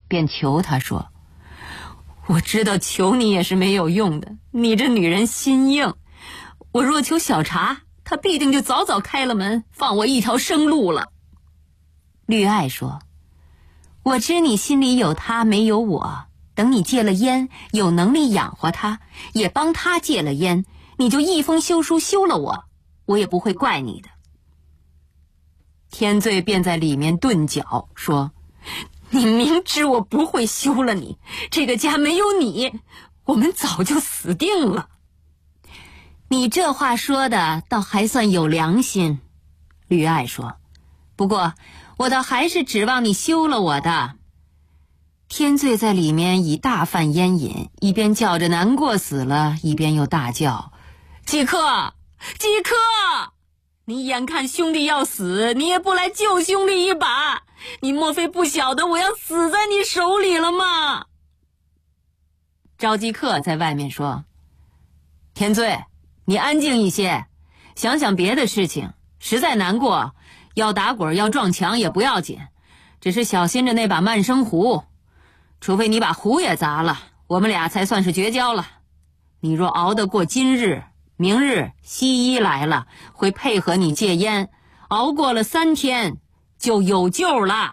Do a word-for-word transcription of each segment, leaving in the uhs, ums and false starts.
便求他说：我知道求你也是没有用的，你这女人心硬，我若求小茶，他必定就早早开了门，放我一条生路了。绿爱说：我知你心里有他没有我，等你戒了烟，有能力养活他，也帮他戒了烟，你就一封休书休了我，我也不会怪你的。天罪便在里面顿脚说：你明知我不会休了你，这个家没有你，我们早就死定了。你这话说的倒还算有良心。绿爱说：不过我倒还是指望你休了我的。天罪在里面已大犯烟瘾，一边叫着难过死了，一边又大叫：季克，季克，你眼看兄弟要死，你也不来救兄弟一把，你莫非不晓得我要死在你手里了吗？赵季克在外面说：天罪，你安静一些，想想别的事情，实在难过，要打滚要撞墙也不要紧，只是小心着那把慢生壶，除非你把壶也砸了，我们俩才算是绝交了。你若熬得过今日，明日西医来了，会配合你戒烟，熬过了三天就有救了。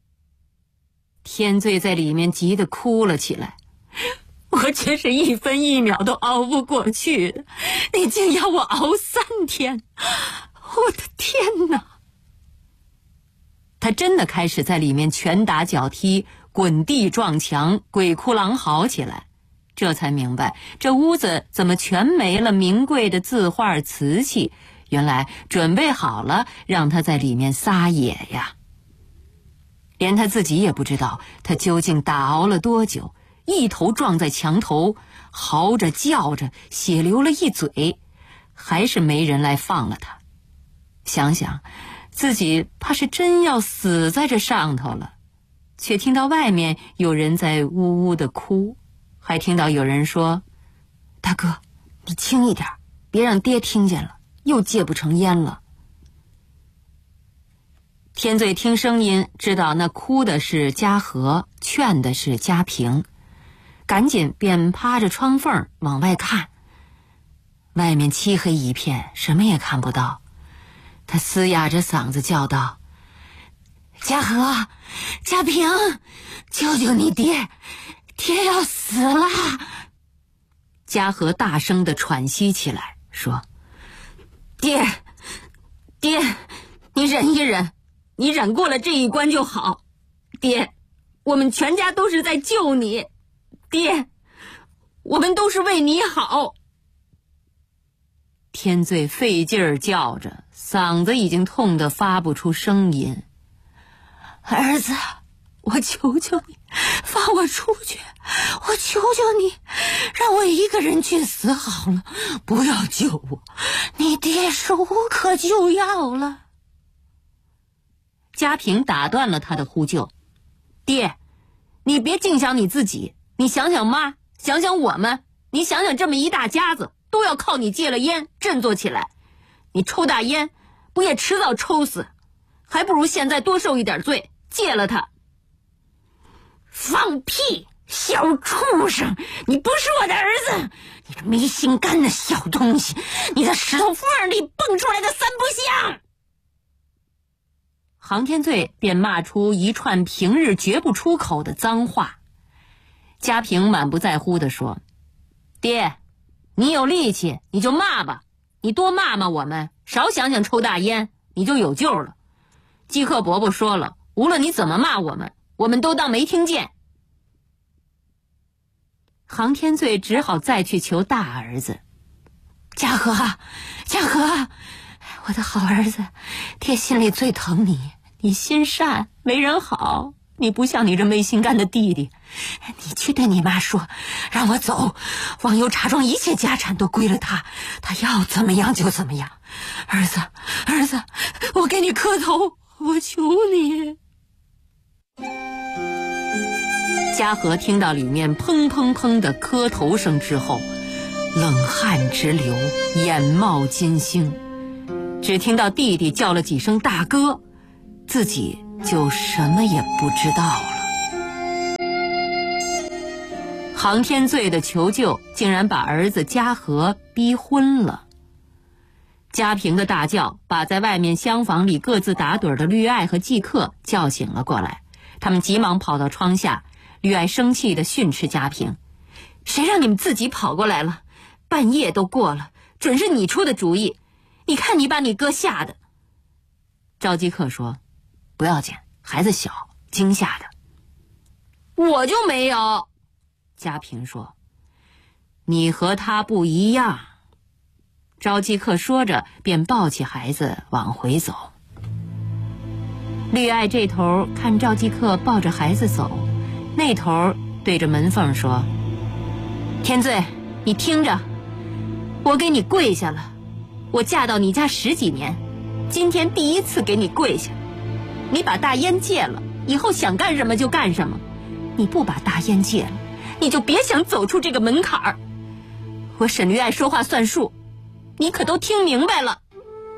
天罪在里面急得哭了起来：我真是一分一秒都熬不过去的，你竟要我熬三天，我的天哪！他真的开始在里面拳打脚踢，滚地撞墙，鬼哭狼嚎起来。这才明白这屋子怎么全没了名贵的字画瓷器，原来准备好了让他在里面撒野呀。连他自己也不知道他究竟打熬了多久，一头撞在墙头，嚎着叫着，血流了一嘴，还是没人来放了他。想想自己怕是真要死在这上头了，却听到外面有人在呜呜地哭，还听到有人说：大哥，你轻一点，别让爹听见了，又戒不成烟了。天罪听声音知道那哭的是嘉禾，劝的是嘉平，赶紧便趴着窗缝往外看。外面漆黑一片，什么也看不到。他嘶哑着嗓子叫道：嘉禾，嘉平，救救你爹，爹要死了。嘉禾大声地喘息起来，说：爹，爹，你忍一忍，你忍过了这一关就好。爹，我们全家都是在救你，爹，我们都是为你好。天罪费劲儿叫着，嗓子已经痛得发不出声音。儿子，我求求你，放我出去，我求求你，让我一个人去死好了，不要救我，你爹是无可救药了。嘉平打断了他的呼救：爹，你别净想你自己，你想想妈，想想我们，你想想这么一大家子都要靠你戒了烟振作起来，你抽大烟不也迟早抽死，还不如现在多受一点罪，戒了它。放屁，小畜生，你不是我的儿子，你这没心肝的小东西，你在石头缝里蹦出来的三不像。杭天罪便骂出一串平日绝不出口的脏话。嘉平满不在乎地说：爹，你有力气你就骂吧，你多骂骂我们，少想想抽大烟，你就有救了。季克伯伯说了，无论你怎么骂我们，我们都当没听见。杭天罪只好再去求大儿子：嘉禾，嘉禾，我的好儿子，爹心里最疼你，你心善为人好，你不像你这没心肝的弟弟，你去对你妈说，让我走，忘忧茶庄一切家产都归了他，他要怎么样就怎么样。儿子，儿子，我给你磕头，我求你。嘉禾听到里面砰砰砰的磕头声之后，冷汗直流，眼冒金星，只听到弟弟叫了几声大哥，自己就什么也不知道了。 杭天罪的求救竟然把儿子嘉禾逼昏了。嘉平的大叫把在外面厢房里各自打盹的绿爱和季克叫醒了过来，他们急忙跑到窗下。绿爱生气地训斥嘉平：谁让你们自己跑过来了？半夜都过了，准是你出的主意，你看你把你哥吓的。赵季克说：不要紧，孩子小，惊吓的。我就没有。嘉平说：你和他不一样。赵季克说着便抱起孩子往回走。绿爱这头看赵季克抱着孩子走，那头对着门缝说：天罪，你听着，我给你跪下了，我嫁到你家十几年，今天第一次给你跪下。你把大烟戒了，以后想干什么就干什么，你不把大烟戒了，你就别想走出这个门槛儿。我沈绿爱说话算数，你可都听明白了。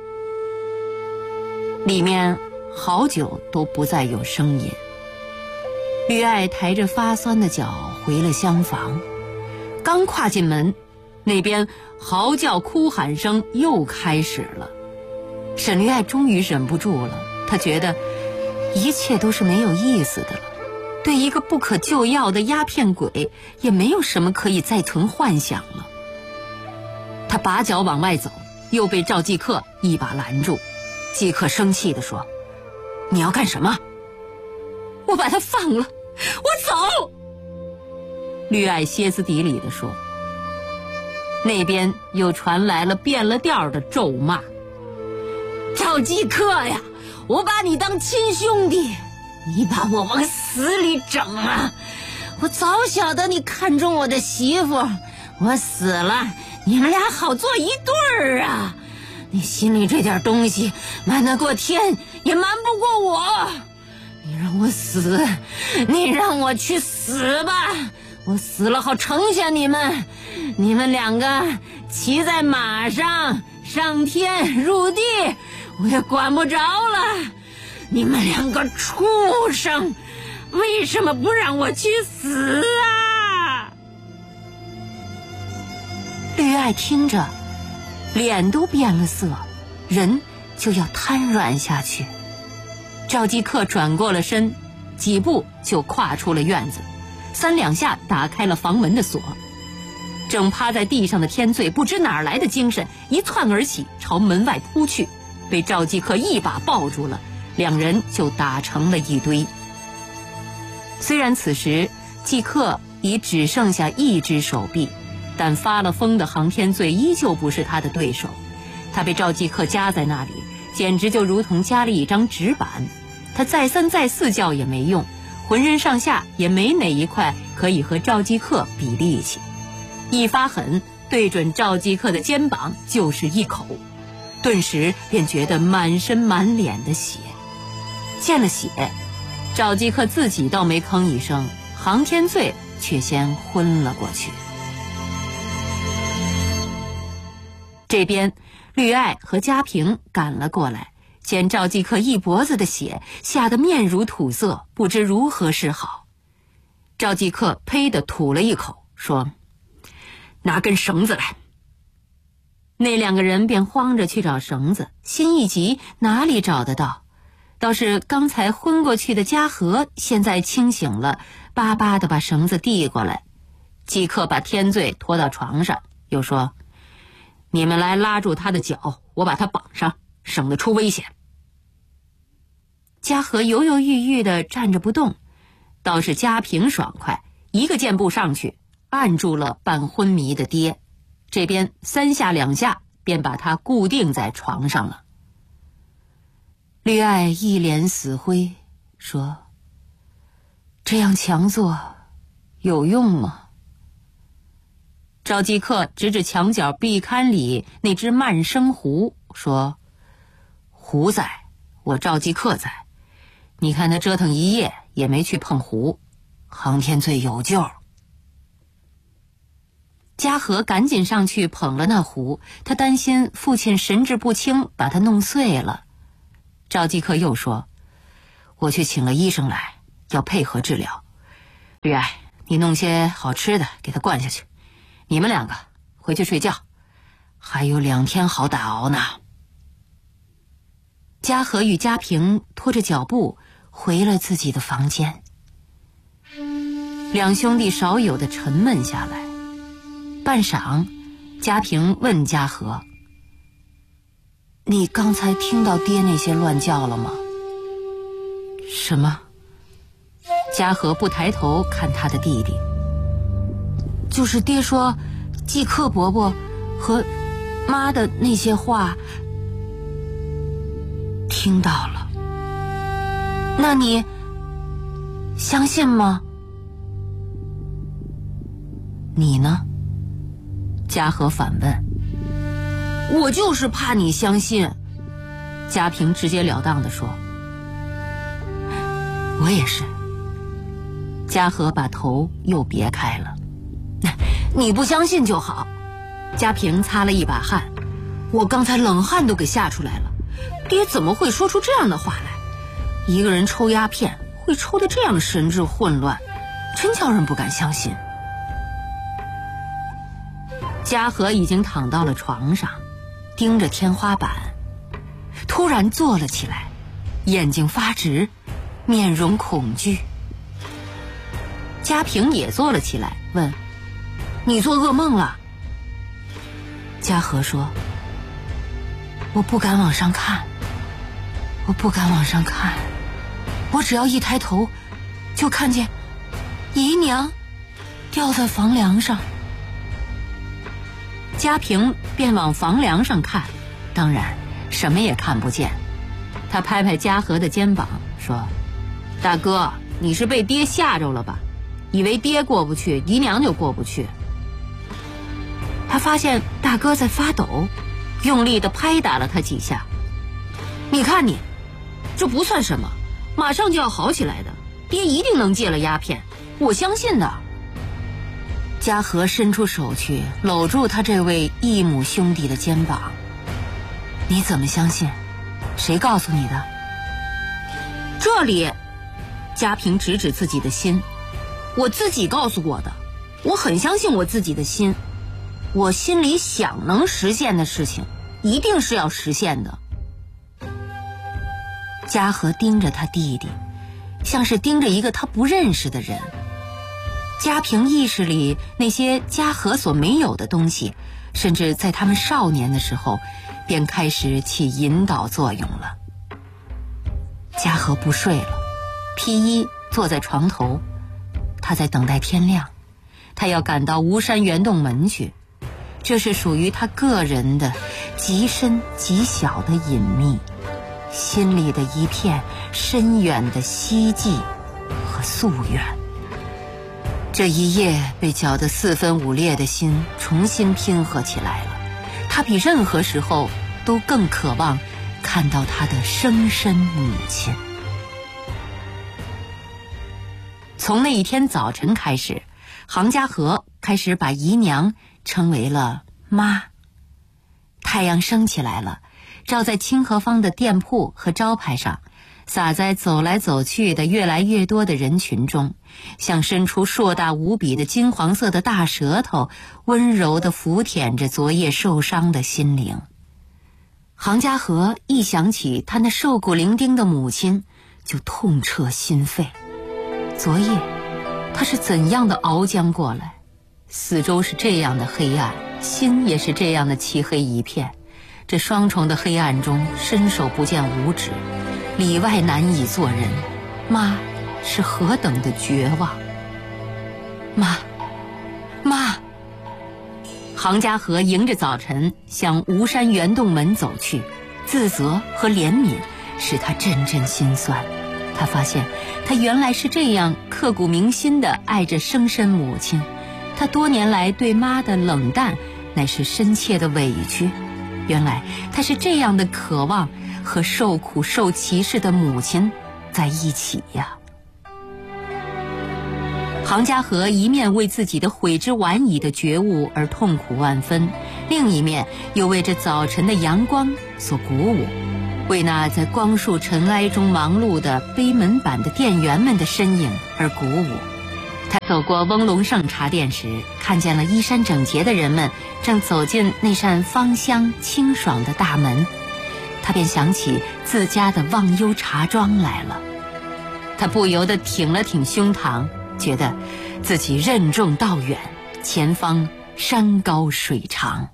里面好久都不再有声音。绿爱抬着发酸的脚回了厢房，刚跨进门，那边嚎叫哭喊声又开始了。沈绿爱终于忍不住了，她觉得一切都是没有意思的了，对一个不可救药的鸦片鬼也没有什么可以再存幻想了。她拔脚往外走，又被赵季克一把拦住。季克生气地说：你要干什么？我把他放了，我走。绿爱歇斯底里地说。那边又传来了变了调的咒骂：赵季克呀，我把你当亲兄弟，你把我往死里整啊！我早晓得你看中我的媳妇，我死了你们俩好做一对儿啊！你心里这点东西瞒得过天，也瞒不过我。你让我死，你让我去死吧，我死了好成全你们。你们两个骑在马上上天入地，我也管不着了。你们两个畜生，为什么不让我去死啊？绿爱听着脸都变了色，人就要瘫软下去。赵季克转过了身，几步就跨出了院子，三两下打开了房门的锁。正趴在地上的天罪不知哪来的精神，一窜而起朝门外扑去，被赵季克一把抱住了，两人就打成了一堆。虽然此时季克已只剩下一只手臂，但发了疯的杭天罪依旧不是他的对手。他被赵季克夹在那里，简直就如同夹了一张纸板。他再三再四叫也没用，浑身上下也没哪一块可以和赵季克比力气。一发狠，对准赵季克的肩膀就是一口，顿时便觉得满身满脸的血。见了血，赵季克自己倒没吭一声，杭天罪却先昏了过去。这边绿爱和嘉平赶了过来，见赵季克一脖子的血，吓得面如土色，不知如何是好。赵季克呸地吐了一口，说：拿根绳子来。那两个人便慌着去找绳子，心一急哪里找得到，倒是刚才昏过去的嘉禾现在清醒了，巴巴地把绳子递过来。季克把天罪拖到床上，又说：你们来拉住他的脚，我把他绑上，省得出危险。嘉禾犹犹豫豫地站着不动，倒是嘉平爽快，一个箭步上去按住了半昏迷的爹，这边三下两下便把他固定在床上了。绿爱一脸死灰，说：这样强做有用吗？赵季克指指墙角壁龛里那只慢生狐，说：狐在，我赵季克在，你看他折腾一夜也没去碰狐，杭天罪有救。嘉禾赶紧上去捧了那壶，他担心父亲神志不清把他弄碎了。赵季克又说：我去请了医生来，要配合治疗。绿爱， 你弄些好吃的给他灌下去，你们两个回去睡觉，还有两天好打熬呢。嘉禾与嘉平拖着脚步回了自己的房间，两兄弟少有的沉闷下来。半晌，嘉平问嘉禾：“你刚才听到爹那些乱叫了吗？”“什么？”嘉禾不抬头看他的弟弟。“就是爹说季克伯伯和妈的那些话。”“听到了。那你相信吗？”“你呢？”嘉禾反问。“我就是怕你相信。”嘉平直截了当地说。“我也是。”嘉禾把头又别开了。“你不相信就好。”嘉平擦了一把汗，“我刚才冷汗都给吓出来了。爹怎么会说出这样的话来？一个人抽鸦片会抽得这样神志混乱，真叫人不敢相信。”嘉禾已经躺到了床上，盯着天花板，突然坐了起来，眼睛发直，面容恐惧。嘉平也坐了起来，问：“你做噩梦了？”嘉禾说：“我不敢往上看，我不敢往上看，我只要一抬头，就看见姨娘吊在房梁上。”嘉平便往房梁上看，当然什么也看不见。他拍拍嘉禾的肩膀说：“大哥，你是被爹吓着了吧？以为爹过不去，姨娘就过不去。”他发现大哥在发抖，用力地拍打了他几下。“你看你，这不算什么，马上就要好起来的，爹一定能戒了鸦片，我相信的。”嘉禾伸出手去搂住他这位异母兄弟的肩膀。“你怎么相信？谁告诉你的？”“这里。”嘉平指指自己的心，“我自己告诉我的，我很相信我自己的心，我心里想能实现的事情一定是要实现的。”嘉禾盯着他弟弟，像是盯着一个他不认识的人。嘉平意识里那些嘉禾所没有的东西，甚至在他们少年的时候便开始起引导作用了。嘉禾不睡了，披衣坐在床头，他在等待天亮，他要赶到吴山圆洞门去，这是属于他个人的极深极小的隐秘，心里的一片深远的希冀和夙愿。这一夜被搅得四分五裂的心重新拼合起来了，他比任何时候都更渴望看到他的生身母亲。从那一天早晨开始，杭嘉禾开始把姨娘称为了妈。太阳升起来了，照在清河坊的店铺和招牌上，洒在走来走去的越来越多的人群中，像伸出硕大无比的金黄色的大舌头，温柔地抚舔着昨夜受伤的心灵。杭嘉禾一想起他那瘦骨伶仃的母亲，就痛彻心扉。昨夜他是怎样的熬将过来，四周是这样的黑暗，心也是这样的漆黑一片。这双重的黑暗中，伸手不见五指，里外难以做人。妈是何等的绝望！妈，妈！杭嘉禾迎着早晨向吴山圆洞门走去，自责和怜悯使他阵阵心酸。他发现他原来是这样刻骨铭心地爱着生身母亲，他多年来对妈的冷淡乃是深切的委屈。原来他是这样的渴望和受苦受歧视的母亲在一起呀。杭嘉禾一面为自己的悔之晚矣的觉悟而痛苦万分，另一面又为这早晨的阳光所鼓舞，为那在光束尘埃中忙碌的背门板的店员们的身影而鼓舞。 他走过翁龙盛茶店时，看见了衣衫整洁的人们正走进那扇芳香清爽的大门，他便想起自家的忘忧茶庄来了。他不由得挺了挺胸膛，觉得自己任重道远，前方山高水长。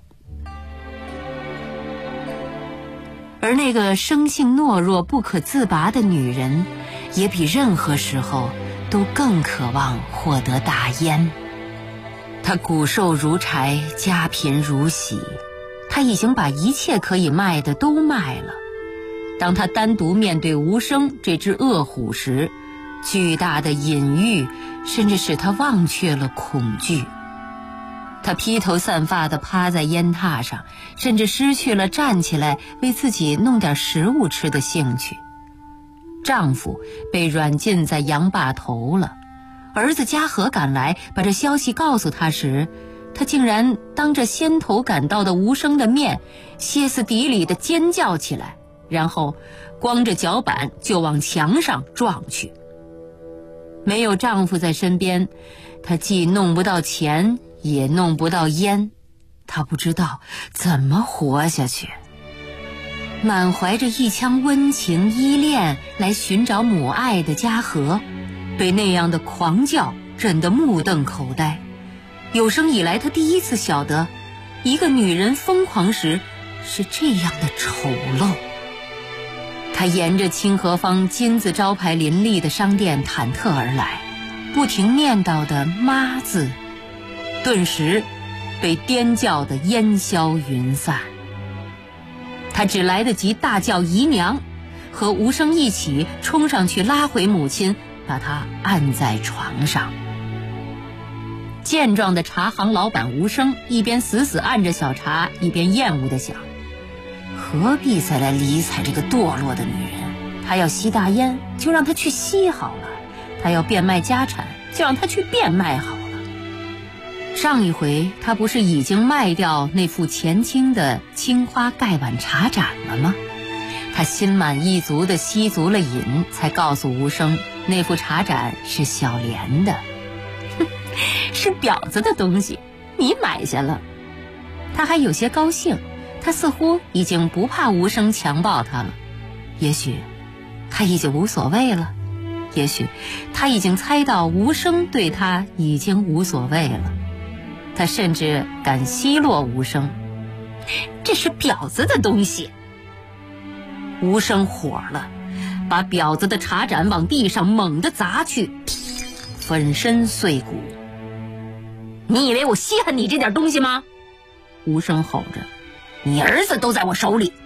而那个生性懦弱不可自拔的女人，也比任何时候都更渴望获得大烟。她骨瘦如柴，家贫如洗，她已经把一切可以卖的都卖了。当她单独面对无声这只恶虎时，巨大的隐喻甚至使她忘却了恐惧。她披头散发地趴在烟榻上，甚至失去了站起来为自己弄点食物吃的兴趣。丈夫被软禁在羊坝头了，儿子嘉禾赶来把这消息告诉他时，他竟然当着先头赶到的无声的面歇斯底里地尖叫起来，然后光着脚板就往墙上撞去。没有丈夫在身边，她既弄不到钱，也弄不到烟，她不知道怎么活下去。满怀着一腔温情依恋来寻找母爱的嘉禾，被那样的狂叫震得目瞪口呆。有生以来，她第一次晓得，一个女人疯狂时是这样的丑陋。她沿着清河坊金字招牌林立的商店忐忑而来，不停念叨的妈字，顿时被颠叫得烟消云散。他只来得及大叫姨娘，和无声一起冲上去拉回母亲，把她按在床上。健壮的茶行老板无声一边死死按着小茶，一边厌恶地想，何必再来理睬这个堕落的女人？她要吸大烟，就让她去吸好了；她要变卖家产，就让她去变卖好了。上一回他不是已经卖掉那副前清的青花盖碗茶盏了吗？他心满意足地吸足了瘾，才告诉无声那副茶盏是小莲的。哼，是婊子的东西，你买下了。他还有些高兴，他似乎已经不怕无声强暴他了。也许他已经无所谓了，也许他已经猜到无声对他已经无所谓了。他甚至敢奚落无声，这是婊子的东西。无声火了，把婊子的茶盏往地上猛地砸去，粉身碎骨。你以为我稀罕你这点东西吗？无声吼着，你儿子都在我手里。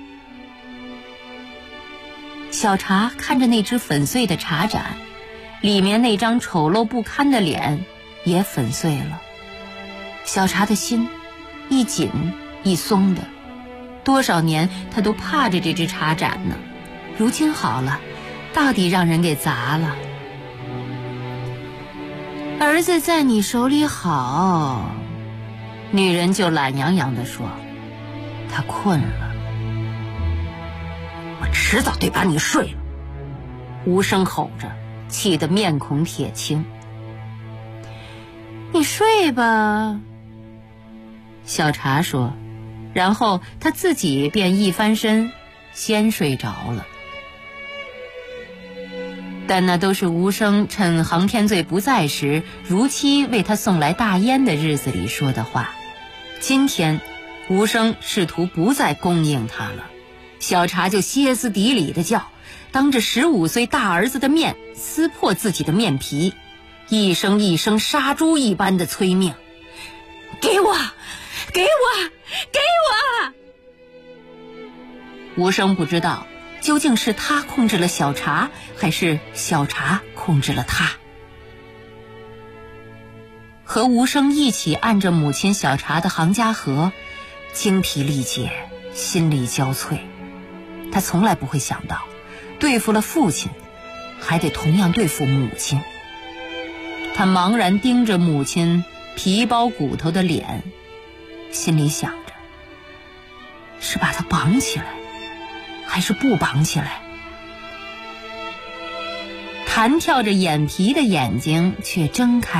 小茶看着那只粉碎的茶盏，里面那张丑陋不堪的脸也粉碎了。小茶的心一紧一松的，多少年他都怕着这只茶盏呢，如今好了，到底让人给砸了。儿子在你手里好，女人就懒洋洋地说，她困了。我迟早得把你睡了，无声吼着，气得面孔铁青。你睡吧，小茶说，然后他自己便一翻身先睡着了。但那都是无声趁航天罪不在时如期为他送来大烟的日子里说的话。今天无声试图不再供应他了，小茶就歇斯底里的叫，当着十五岁大儿子的面撕破自己的面皮，一声一声杀猪一般的催命，给我给我给我！无声不知道究竟是他控制了小茶，还是小茶控制了他。和无声一起按着母亲小茶的杭嘉禾精疲力竭，心力交瘁。他从来不会想到，对付了父亲，还得同样对付母亲。他茫然盯着母亲皮包骨头的脸，心里想着，是把他绑起来，还是不绑起来？他弹跳着眼皮的眼睛却睁开。